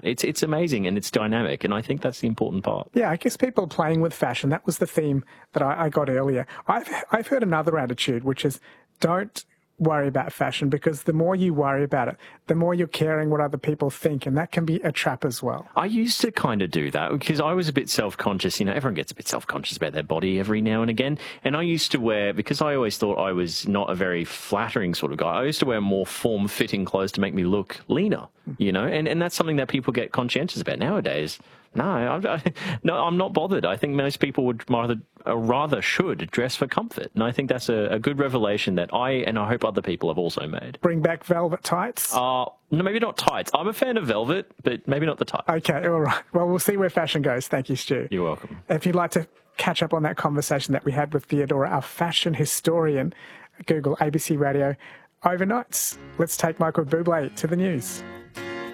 It's amazing and it's dynamic, and I think that's the important part. Yeah, I guess people are playing with fashion. That was the theme that I got earlier. I've heard another attitude, which is don't worry about fashion, because the more you worry about it, the more you're caring what other people think, and that can be a trap as well. I used to kind of do that because I was a bit self-conscious. Everyone gets a bit self-conscious about their body every now and again. And I used to wear, because I always thought I was not a very flattering sort of guy, I used to wear more form-fitting clothes to make me look leaner, and that's something that people get conscientious about nowadays. No, I'm not bothered. I think most people would rather should dress for comfort. And I think that's a good revelation that I hope other people have also made. Bring back velvet tights? No, maybe not tights. I'm a fan of velvet, but maybe not the tights. Okay, all right. Well, we'll see where fashion goes. Thank you, Stu. You're welcome. If you'd like to catch up on that conversation that we had with Theodora, our fashion historian, Google ABC Radio Overnights. Let's take Michael Bublé to the news.